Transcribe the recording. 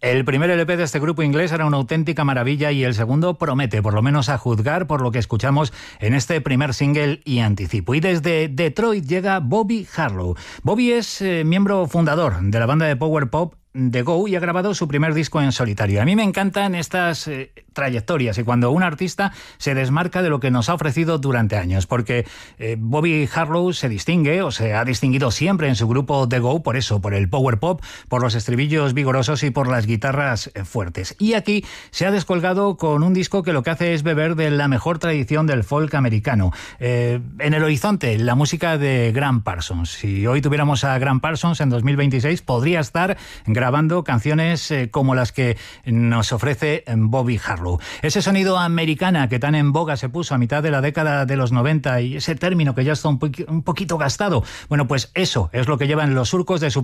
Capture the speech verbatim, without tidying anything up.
El primer L P de este grupo inglés era una auténtica maravilla y el segundo promete, por lo menos a juzgar por lo que escuchamos en este primer single y anticipo. Y desde Detroit llega Bobby Harlow. Bobby es eh, miembro fundador de la banda de power pop The Go y ha grabado su primer disco en solitario. A mí me encantan estas eh, trayectorias y cuando un artista se desmarca de lo que nos ha ofrecido durante años, porque eh, Bobby Harlow se distingue o se ha distinguido siempre en su grupo The Go por eso, por el power pop, por los estribillos vigorosos y por las guitarras eh, fuertes. Y aquí se ha descolgado con un disco que lo que hace es beber de la mejor tradición del folk americano. Eh, en el horizonte, la música de Gram Parsons. Si hoy tuviéramos a Gram Parsons en dos mil veintiséis, podría estar grabando canciones eh, como las que nos ofrece Bobby Harlow. Ese sonido americana que tan en boga se puso a mitad de la década de los noventa y ese término que ya está un, po- un poquito gastado, bueno, pues eso es lo que lleva en los surcos de su